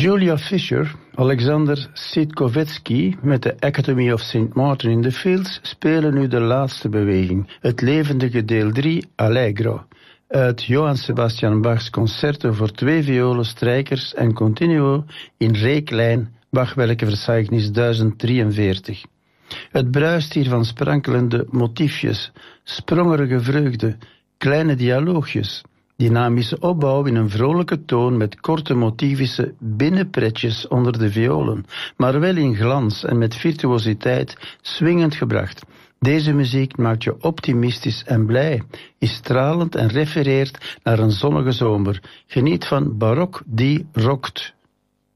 Julia Fisher, Alexander Sitkovetsky met de Academy of St. Martin in the Fields spelen nu de laatste beweging, het levendige deel 3, Allegro, uit Johann Sebastian Bachs concerto voor 2 violen, strijkers en continuo in Re-klein, Bachwerken Verzeichnis 1043. Het bruist hier van sprankelende motiefjes, sprongerige vreugde, kleine dialoogjes, dynamische opbouw in een vrolijke toon met korte motivische binnenpretjes onder de violen, maar wel in glans en met virtuositeit swingend gebracht. Deze muziek maakt je optimistisch en blij, is stralend en refereert naar een zonnige zomer. Geniet van Barok die rokt.